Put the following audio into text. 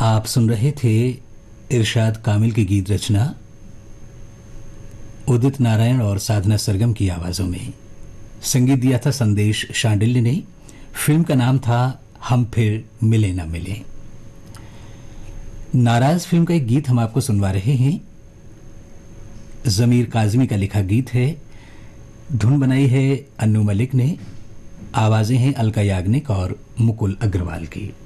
आप सुन रहे थे इरशाद कामिल की गीत रचना उदित नारायण और साधना सरगम की आवाजों में। संगीत दिया था संदेश शांडिल्य ने। फिल्म का नाम था हम फिर मिले न मिले। नाराज फिल्म का एक गीत हम आपको सुनवा रहे हैं। जमीर काजमी का लिखा गीत है। धुन बनाई है अन्नू मलिक ने। आवाजें हैं अलका याग्निक और मुकुल अग्रवाल की।